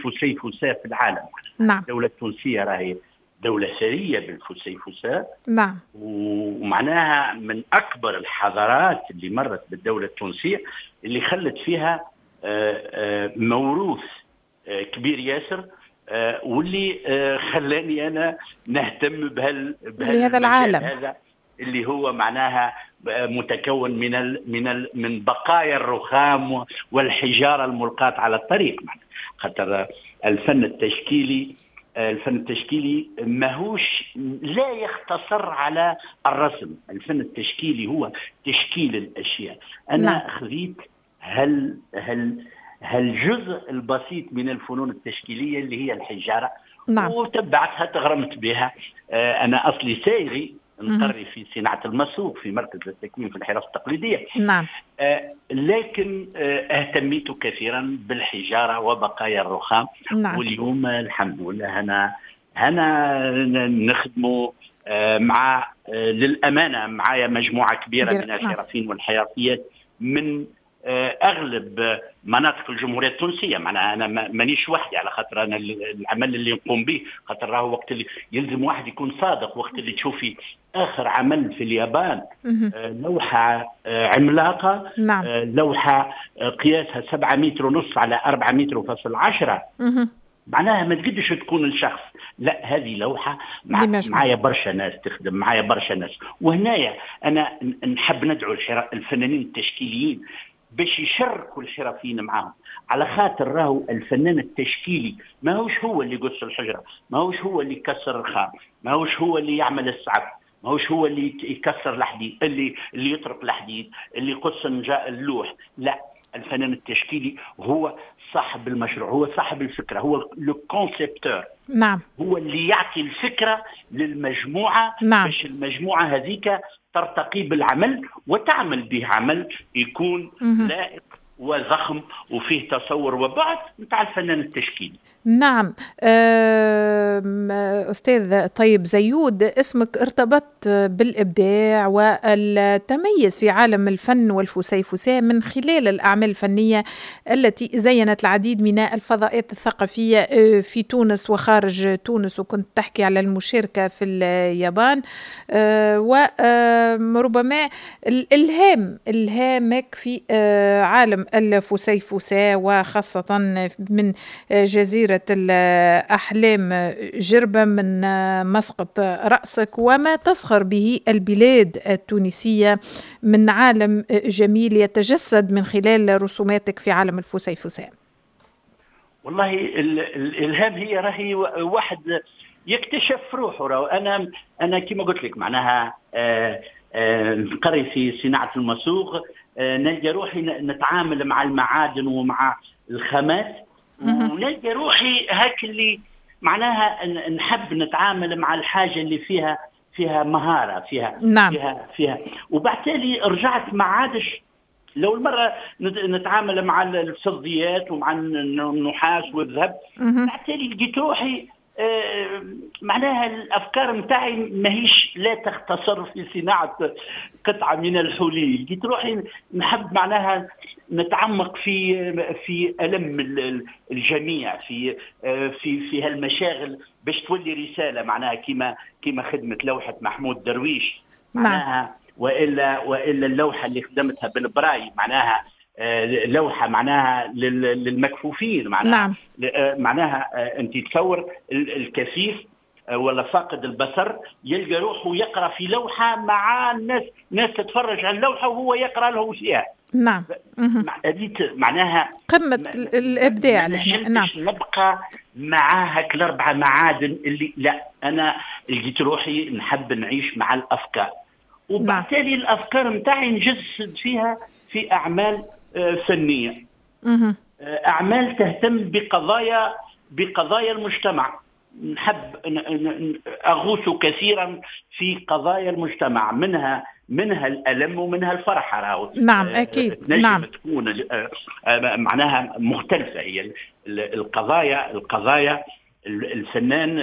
الفسيفساء في العالم. نعم. الدولة التونسية راهي دولة ثرية بالفسيفساء. نعم. ومعناها من أكبر الحضارات اللي مرت بالدولة التونسية، اللي خلت فيها موروث كبير ياسر، واللي خلاني أنا نهتم بهذا العالم هذا اللي هو معناها متكون من بقايا الرخام والحجارة الملقاة على الطريق. خاطر الفن التشكيلي ماهوش لا يختصر على الرسم. الفن التشكيلي هو تشكيل الأشياء. أنا خذيت هالجزء البسيط من الفنون التشكيلية اللي هي الحجارة، وتبعتها تغرمت بها. أنا أصلي سايغي، نقري في صناعة المسوق في مركز التكوين في الحرف التقليدية. نعم. لكن اهتميت كثيرا بالحجارة وبقايا الرخام. نعم. واليوم الحمد لله أنا نخدم مع للأمانة معايا مجموعة كبيرة من الحرفيين والحرفيات من أغلب مناطق الجمهورية التونسية. معناها أنا مانيش وحدي، على خاطر أنا العمل اللي نقوم به، خاطر راهو وقت اللي يلزم واحد يكون صادق. وقت اللي تشوفي آخر عمل في اليابان لوحة عملاقة، لوحة قياسها 7 متر ونص على 4 متر وفاصل 10. معناها ما تقدش تكون الشخص، لا هذه لوحة معايا برشا ناس تخدم، معايا برشا ناس. وهنايا أنا نحب ندعو الفنانين التشكيليين باش يشاركوا الحرفيين معاهم، على خاطر راهو الفنان التشكيلي ما هوش هو اللي يقص الحجرة، ما هوش هو اللي يكسر الرخام، ما هوش هو اللي يعمل السعف، ما هوش هو اللي يكسر الحديد، اللي يطرق الحديد، اللي يقص اللوح. لا، الفنان التشكيلي هو صاحب المشروع، هو صاحب الفكرة، هو لو كونسيبتور. نعم. هو اللي يعطي الفكرة للمجموعة. نعم. باش المجموعة هذيك ترتقي بالعمل وتعمل به عمل يكون لائق وضخم وفيه تصور وبعد نتاع الفنان التشكيلي. نعم. أستاذ طيب زيود، اسمك ارتبط بالإبداع والتميز في عالم الفن والفسيفساء من خلال الأعمال الفنية التي زينت العديد من الفضاءات الثقافية في تونس وخارج تونس، وكنت تحكي على المشاركة في اليابان، وربما الهامك في عالم الفسيفساء وخاصة من جزيرة الأحلام جربة من مسقط رأسك، وما تسخر به البلاد التونسية من عالم جميل يتجسد من خلال رسوماتك في عالم الفسيفساء. والله الإلهام هي راهي واحد يكتشف روحه. أنا كما قلت لك معناها نقري في صناعة المسوق، نلقى روحي نتعامل مع المعادن ومع الخامات، ونلقى روحي هاك اللي معناها نحب نتعامل مع الحاجة اللي فيها مهارة، فيها نعم. فيها وبعتالي رجعت ما عادش لو المرة نتعامل مع الفضيات ومع النحاس والذهب. بعتالي لقيت روحي معناها الأفكار متاعي ماهيش لا تختصر في صناعة قطعة من الحلي. لقيت روحي نحب معناها نتعمق في ألم الجميع، في هالمشاغل باش تولي رسالة، معناها كما خدمة لوحة محمود درويش معناها. وإلا اللوحة اللي خدمتها بالبراي معناها لوحة معناها للمكفوفين معناها. نعم. معناها أنت تصور الكفيف ولا فاقد البصر يلقى روحه يقرأ في لوحة مع ناس تتفرج على اللوحة وهو يقرأ له فيها. نعم. معناها قمة الإبداع. نعم. نبقى مع هاك الأربعة معادن اللي لا، أنا لقيت روحي نحب نعيش مع الأفكار، وبالتالي الأفكار متاعي نجسد فيها في أعمال فنية، أعمال تهتم بقضايا المجتمع. نحب أغوص كثيرا في قضايا المجتمع، منها الألم ومنها الفرحة. نعم أكيد. نعم. تكون معناها مختلفة هي القضايا. الفنان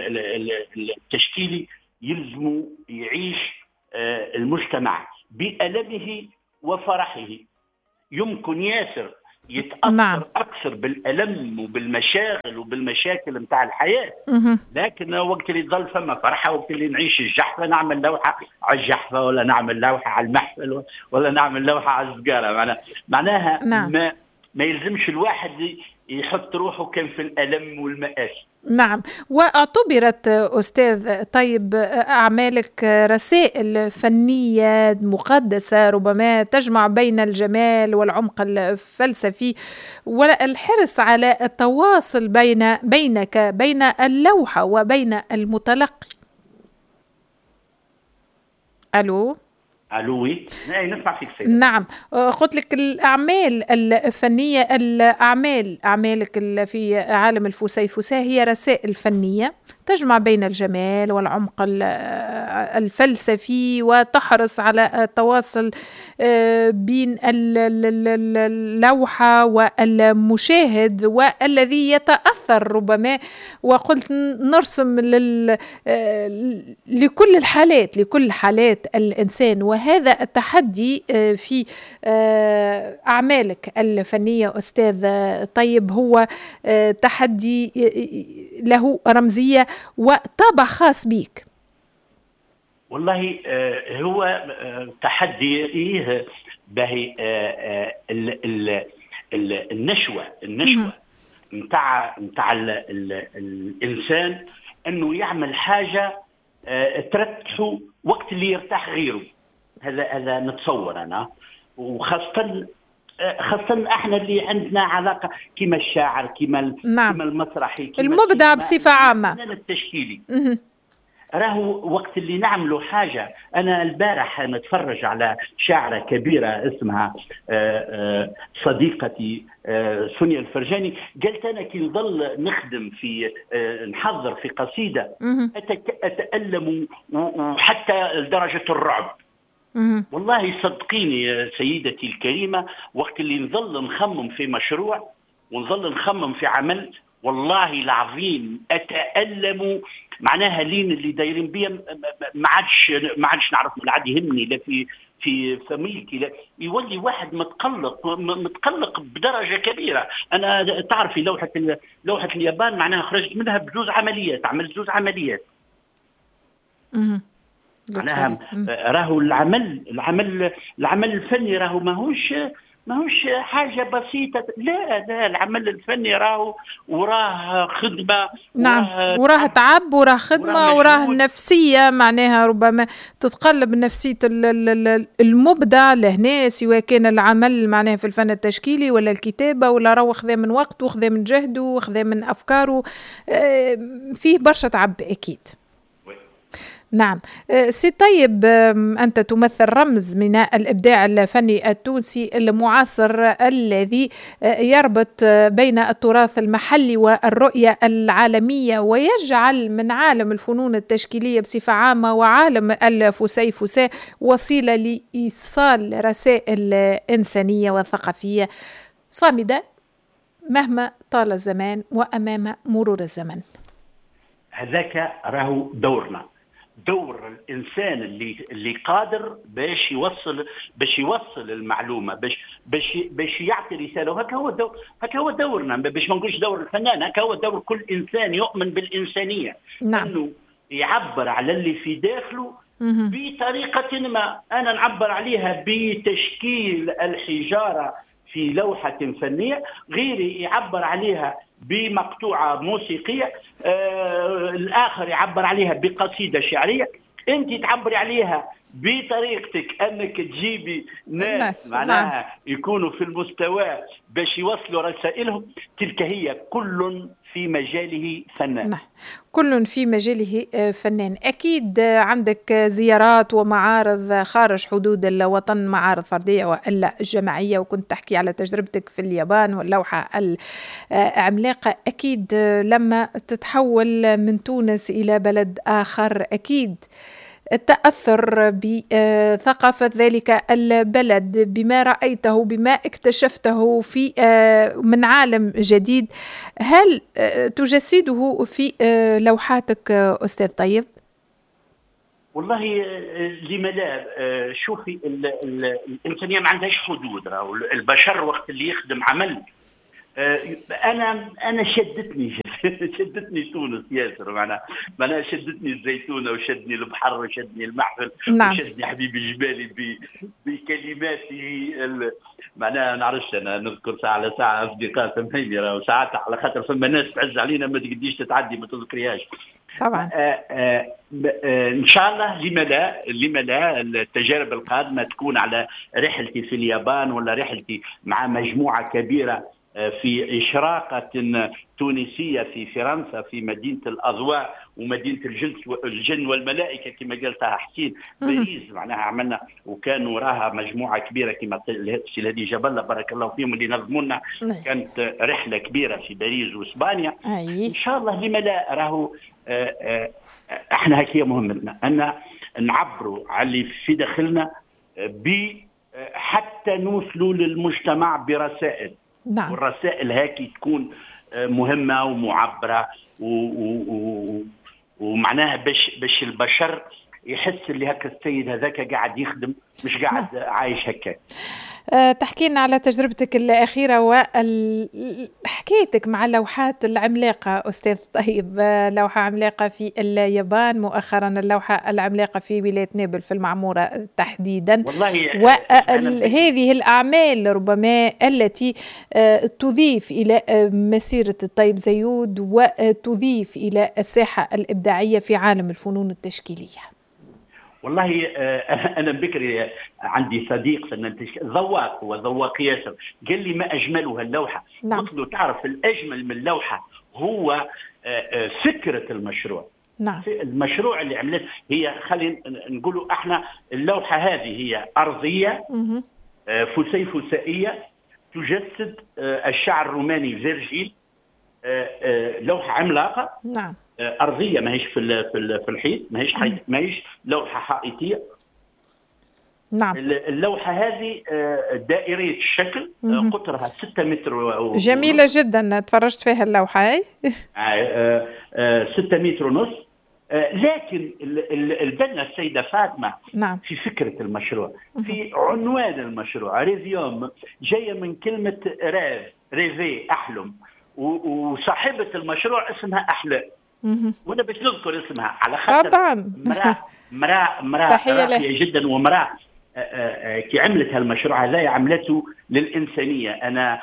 التشكيلي يلزم يعيش المجتمع بألمه وفرحه. يمكن ياسر يتأثر أكثر بالألم وبالمشاغل وبالمشاكل متاع الحياة. لكن وقت اللي تظل فما فرحة، وقت اللي نعيش الجحفة، نعمل لوحة على الجحفة، ولا نعمل لوحة على المحفل، ولا نعمل لوحة على السجارة. معناها ما يلزمش الواحد يحط روحه كان في الألم والمآسي. نعم. واعتبرت أستاذ طيب أعمالك رسائل فنية مقدسة ربما تجمع بين الجمال والعمق الفلسفي والحرص على التواصل بين اللوحة وبين المتلقي. ألو نسمع فيك سيدة. نعم، قلت لك الأعمال الفنية، أعمالك في عالم الفسيفساء هي رسائل فنية تجمع بين الجمال والعمق الفلسفي، وتحرص على التواصل بين اللوحة والمشاهد والذي يتأثر ربما. وقلت نرسم لكل حالات الإنسان، وهذا التحدي في أعمالك الفنية أستاذ طيب هو تحدي له رمزية وطابع خاص بيك. والله هو تحدي باهي. النشوة متاع الإنسان أنه يعمل حاجة ترتحه وقت اللي يرتاح غيره. هذا نتصور أنا، وخاصة احنا اللي عندنا علاقة كما الشاعر، كما المسرحي، المبدع بصفة عامة، التشكيلي. راهو وقت اللي نعملوا حاجة. أنا البارح نتفرج على شاعرة كبيرة اسمها صديقتي سونيا الفرجاني. قالت أنا كي نظل نخدم في نحضر في قصيدة أتألم وحتى لدرجة الرعب. والله صدقيني سيدتي الكريمة، وقت اللي نظل نخمم في مشروع ونظل نخمم في عمل، والله العظيم أتألم. معناها لين اللي دايرين بيا ما عادش نعرف، لا عاد يهمني لا في فميلتي، لا يولي واحد متقلق بدرجة كبيرة. أنا تعرفي لوحة اليابان معناها خرجت منها بجوز عمليات، عملت جوز عمليات. معناها راهو العمل الفني راهو ماهوش حاجة بسيطة. لا العمل الفني راهو وراه خدمة. نعم، وراه تعب، وراه خدمة، وراه نفسية. معناها ربما تتقلب نفسية المبدع لهنا، سواء كان العمل معناها في الفن التشكيلي ولا الكتابة، ولا راهو خذا من وقته وخذا من جهده وخذا من أفكاره. فيه برشا تعب أكيد. نعم. سي طيب، أنت تمثل رمز من الإبداع الفني التونسي المعاصر الذي يربط بين التراث المحلي والرؤية العالمية، ويجعل من عالم الفنون التشكيلية بصفة عامة وعالم الفسيفساء وسيلة لإيصال رسائل إنسانية وثقافية صامدة مهما طال الزمان وأمام مرور الزمن. هذاك راهو دورنا، دور الانسان اللي قادر باش يوصل المعلومه، باش يعطي رساله. هكا هو دورنا، باش ما نقولش دور الفنان، هكا هو دور كل انسان يؤمن بالانسانيه. نعم. انه يعبر على اللي في داخله بطريقه ما. انا نعبر عليها بتشكيل الحجاره في لوحه فنيه، غيري يعبر عليها بمقطوعة موسيقية، الآخر يعبر عليها بقصيدة شعرية، أنت تعبري عليها بطريقتك أنك تجيبي ناس معناها يكونوا في المستوى باش يوصلوا رسائلهم. تلك هي كل في مجاله فنان. كل في مجاله فنان. أكيد عندك زيارات ومعارض خارج حدود الوطن، معارض فردية وإلا جماعية، وكنت تحكي على تجربتك في اليابان واللوحة العملاقة. أكيد لما تتحول من تونس إلى بلد آخر، أكيد التأثر بثقافة ذلك البلد بما رأيته، بما اكتشفته في من عالم جديد، هل تجسده في لوحاتك أستاذ طيب؟ والله لما لا. شوفي الانسانيه ما عندهاش حدود. راهو البشر وقت اللي يخدم عمل، انا شدتني شدتني تونس ياسر. معناها شدتني الزيتونه، وشدني البحر، وشدني المحفل، نعم. وشدني حبيبي جبالي بكلماتي معناها نعرفش. انا نذكر ساعه على ساعه اصدقاء فهميني، راهو ساعات على خاطر فما ناس تعز علينا ما تقديش تتعدي ما تذكريهاش. طبعا. ان شاء الله لما لا التجارب القادمه تكون على رحلتي في اليابان، ولا رحلتي مع مجموعه كبيره في إشراقة تونسية في فرنسا في مدينة الأضواء ومدينة الجن والملائكة كما قال طه حسين. باريس معناها عملنا، وكان وراها مجموعة كبيرة كما السي الهادي جبلة بارك الله فيهم اللي نظموا لنا. كانت رحلة كبيرة في باريس وإسبانيا. إن شاء الله لما لا. راهو احنا هكي مهمتنا أن نعبروا على اللي في داخلنا، حتى نوصلوا للمجتمع برسائل. نعم. والرسائل هاكي تكون مهمة ومعبرة ومعناها باش البشر يحس اللي هكا السيد هذاك قاعد يخدم، مش قاعد عايش هكا. تحكي لنا على تجربتك الأخيرة وحكايتك مع اللوحات العملاقة أستاذ طيب. لوحة عملاقة في اليابان مؤخرا، اللوحة العملاقة في ولاية نابل في المعمورة تحديدا، وهذه الأعمال ربما التي تضيف إلى مسيرة الطيب زيود وتضيف إلى الساحة الإبداعية في عالم الفنون التشكيلية. والله انا بكري عندي صديق فنان ذواق، هو ذواق ياسر، قال لي ما اجملها اللوحه. قلت له تعرف الاجمل من اللوحه هو فكره المشروع. نعم. المشروع اللي عملت هي، خلينا نقولوا احنا اللوحه هذه هي ارضيه فسيفسائيه تجسد الشعر الروماني فيرجيل. لوحه عملاقه. نعم. أرضية، ما هيش في الحيط، ما هيش لوحة حائطية. نعم. اللوحة هذه دائرية الشكل، قطرها 6 متر جميلة جدا، تفرجت فيها اللوحة هاي. 6 متر ونص. لكن البنة السيدة فاطمة. نعم. في فكرة المشروع، في عنوان المشروع ريفيوم، جاية من كلمة ريفي أحلم، وصاحبة المشروع اسمها أحلام. وانا باش نذكر اسمها على خاطر طبعا مرأة راقية جدا، ومرأة كي عملت هالمشروع هذا عملته للإنسانية. أنا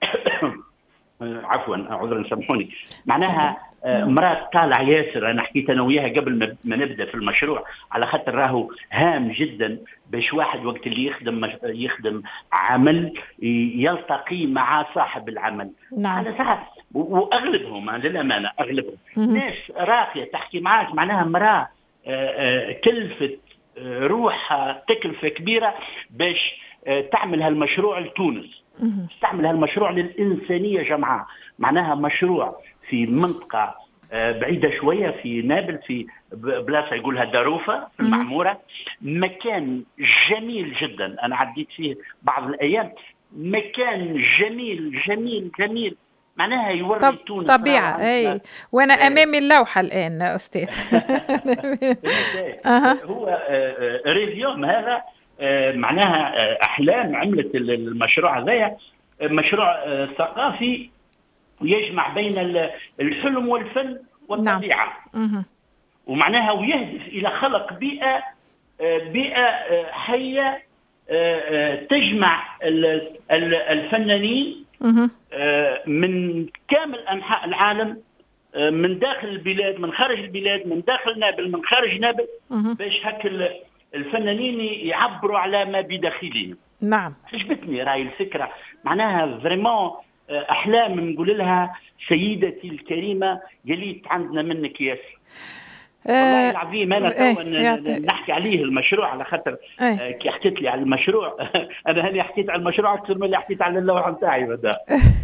عفوا عذرا سامحوني، معناها مرأة طالع ياسر. أنا حكيت أنا وياها قبل ما نبدأ في المشروع، على خاطر راهو هام جدا باش واحد وقت اللي يخدم عمل يلتقي مع صاحب العمل. نعم. على ساعات واغلبهم للامانه اغلبهم ناس راقيه تحكي معاك، معناها امراه كلفت روحها تكلفه كبيره باش تعمل هالمشروع لتونس، تعمل هالمشروع للانسانيه جمعاء. معناها مشروع في منطقه بعيده شويه في نابل، في بلاصه يقولها داروفه في المعموره. مكان جميل جدا، انا عديت فيه بعض الايام. مكان جميل جميل جميل، معناها يوري تونس طبيعة. اي وانا امامي اللوحة الان استاذ. هو ريفيوم هذا معناها احلام عملت المشروع هذايا، مشروع ثقافي يجمع بين الحلم والفن والطبيعة. نعم. ومعناها ويهدف الى خلق بيئة حية تجمع الفنانين من كامل أنحاء العالم، من داخل البلاد، من خارج البلاد، من داخل نابل، من خارج نابل، باش هكا الفنانين يعبروا على ما بداخلهم. نعم. عجبتني راي الفكرة، معناها فريمون أحلام نقول لها سيدتي الكريمة قليت عندنا منك ياسر. والله العظيم انا تو نحكي عليه المشروع على خاطر كي حكيت لي على المشروع انا هاني حكيت على المشروع اكثر من اللي حكيت على اللوحه نتاعي.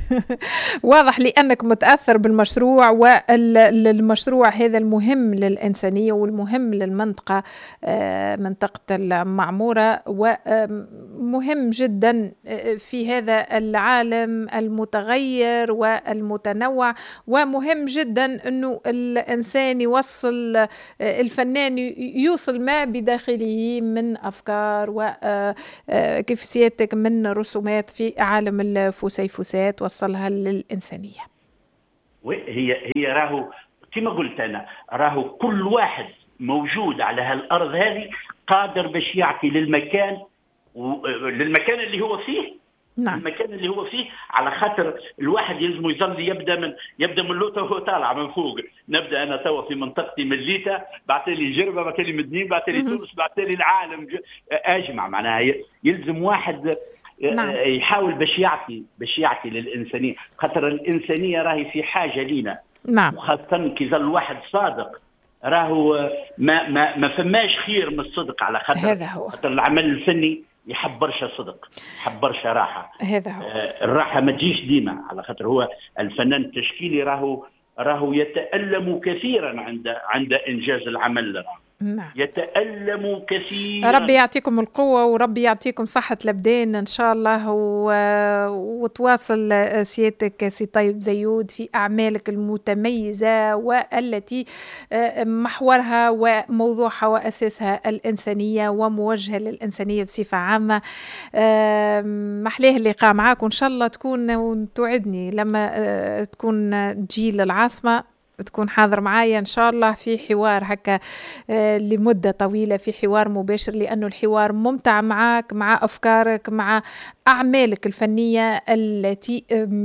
واضح لأنك متأثر بالمشروع، والمشروع هذا المهم للإنسانية والمهم للمنطقة، منطقة المعمورة، ومهم جدا في هذا العالم المتغير والمتنوع. ومهم جدا أنه الإنسان يوصل، الفنان يوصل ما بداخله من أفكار وكيف سيادتك من رسومات في عالم الفسيفسات وصلها للإنسانية. هي راهو كما قلت أنا، راهو كل واحد موجود على هالأرض هذه قادر باش يعطي للمكان اللي هو فيه. نعم. المكان اللي هو فيه، على خاطر الواحد يلزم يظل يبدا من لوطه وهو طالع من فوق. نبدا انا توا في منطقتي مليته، بعتلي جربه، بعتلي مدنين، بعتلي تونس، بعتلي العالم اجمع. معناها يلزم واحد نعم. يحاول باش يعطي للانسانيه، خاطر الانسانيه راهي في حاجه لينا. نعم. وخاصه كي ظل واحد صادق، راهو ما فماش خير من الصدق، على خاطر العمل الفني يحب برشا صدق، يحب برشا راحه. هذا هو. الراحه ما تجيش ديما، على خاطر هو الفنان التشكيلي راهو يتألم كثيرا عند انجاز العمل. نعم. يتألم كثيرا. ربي يعطيكم القوة وربي يعطيكم صحة الأبدان إن شاء الله، وتواصل سيادتك سي طيب زيود في أعمالك المتميزة والتي محورها وموضوعها وأساسها الإنسانية وموجهة للإنسانية بصفة عامة. محليه اللقاء معاك، وإن شاء الله تكون وتوعدني لما تكون تجي للعاصمة تكون حاضر معايا إن شاء الله في حوار هكا لمدة طويلة، في حوار مباشر، لأنه الحوار ممتع معاك، مع أفكارك، مع أعمالك الفنية التي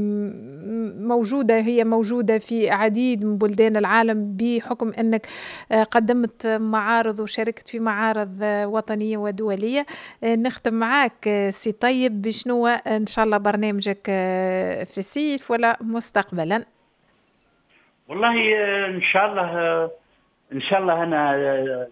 موجودة في عديد من بلدان العالم، بحكم أنك قدمت معارض وشاركت في معارض وطنية ودولية. نختم معاك سي طيب بشنو إن شاء الله برنامجك في الصيف ولا مستقبلا؟ والله ان شاء الله انا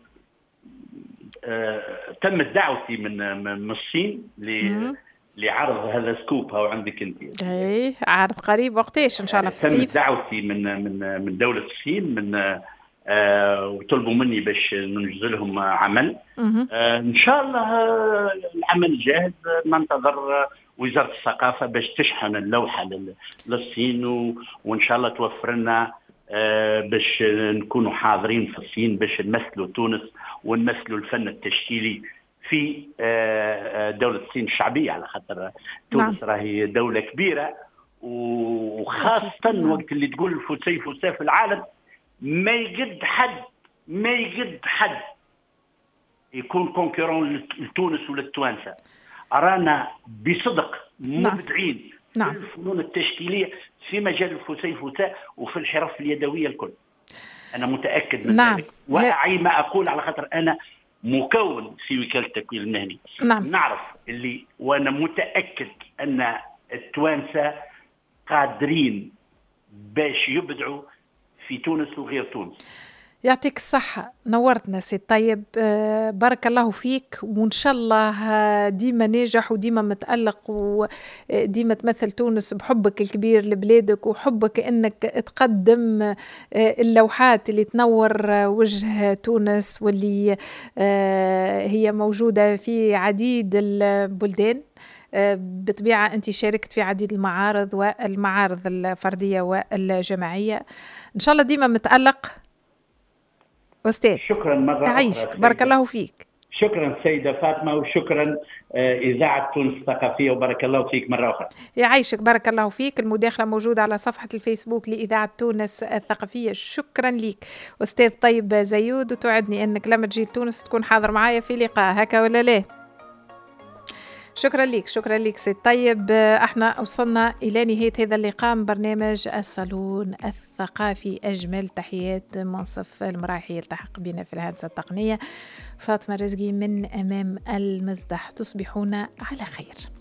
تمت دعوتي من الصين لعرض هذا سكوب هو عندك انت. اي عرض قريب، وقتاش ان شاء الله في الصيف؟ تمت دعوتي من دولة الصين، وطلبوا مني باش ننجز لهم عمل. ان شاء الله العمل جاهز، ننتظر وزارة الثقافة باش تشحن اللوحة للصين، وان شاء الله توفر لنا باش نكونوا حاضرين في الصين باش نمثلوا تونس ونمثلوا الفن التشكيلي في دولة الصين الشعبية، على خاطر تونس راهي دولة كبيرة، وخاصة وقت اللي تقول الفسيفساء في العالم ما يقد حد يكون كونكورون لتونس وللتوانسة. أرانا بصدق مبدعين في الفنون التشكيلية في مجال الفسيفساء وفي الحرف اليدوية الكل. أنا متأكد من ذلك، وأعي ما أقول، على خاطر أنا مكون في وكالة التكوين المهني. نعرف اللي، وأنا متأكد أن التوانسة قادرين باش يبدعوا في تونس وغير تونس. يعطيك الصحة، نورتنا سي طيب. بارك الله فيك، وإن شاء الله ديما ناجح وديما متألق، وديما تمثل تونس بحبك الكبير لبلادك، وحبك أنك تقدم اللوحات اللي تنور وجه تونس، واللي هي موجودة في عديد البلدان. بطبيعة أنت شاركت في عديد المعارض والمعارض الفردية والجماعية. إن شاء الله ديما متألق أستاذ. شكرا مرة أعيشك، بارك الله فيك. شكرا سيدة فاطمة، وشكرا إذاعة تونس الثقافية، وبارك الله فيك مرة أخرى. يعيشك، بارك الله فيك. المداخلة موجودة على صفحة الفيسبوك لإذاعة تونس الثقافية. شكرا ليك أستاذ طيب زيود، وتوعدني أنك لما تجي لتونس تكون حاضر معايا في لقاء، هكا ولا لا؟ شكرا لك سيد طيب. احنا وصلنا إلى نهاية هذا اللقاء من برنامج الصالون الثقافي. أجمل تحيات منصف المراحي يلتحق بنا في الهندسة التقنية، فاطمة رزقي من أمام المزدح. تصبحون على خير.